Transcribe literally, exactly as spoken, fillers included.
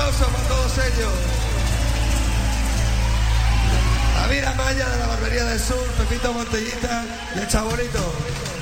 aplauso para todos ellos. David Amaya de la Barbería del Sur, Pepito Montellita y el Chabolito.